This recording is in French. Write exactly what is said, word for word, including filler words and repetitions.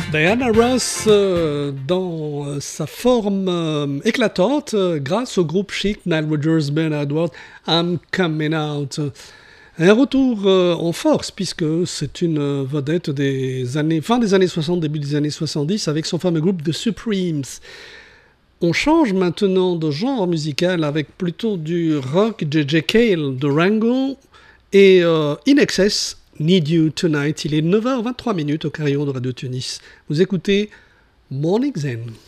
Diana Ross euh, dans euh, sa forme euh, éclatante euh, grâce au groupe Chic, Nile Rodgers, Ben Edwards, I'm Coming Out. Un retour euh, en force puisque c'est une euh, vedette des années, fin des années soixante, début des années soixante-dix avec son fameux groupe The Supremes. On change maintenant de genre musical avec plutôt du rock, J J Cale, Durango et euh, In Excess, Need You Tonight. Il est neuf heures vingt-trois minutes au Carillon de Radio Tunis. Vous écoutez Morning Zen.